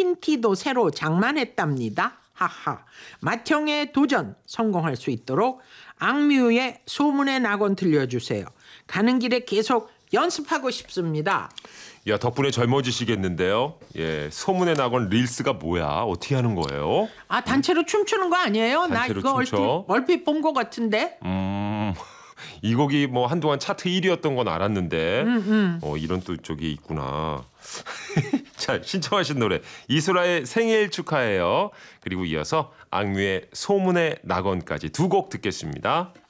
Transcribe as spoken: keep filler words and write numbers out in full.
팬티도 새로 장만했답니다. 하하. 맏형의 도전 성공할 수 있도록 악뮤의 소문의 낙원 들려주세요. 가는 길에 계속 연습하고 싶습니다. 야, 덕분에 젊어지시겠는데요. 예, 소문의 낙원 릴스가 뭐야? 어떻게 하는 거예요? 아, 단체로 춤추는 거 아니에요? 나 단체로 이거 춤춰? 얼핏, 얼핏 본 것 같은데. 음, 이 곡이 뭐 한동안 차트 일 위였던 건 알았는데, 음, 음. 어, 이런 또 쪽이 있구나. 자, 신청하신 노래 이소라의 생일 축하해요. 그리고 이어서 악뮤의 소문의 낙원까지 두 곡 듣겠습니다.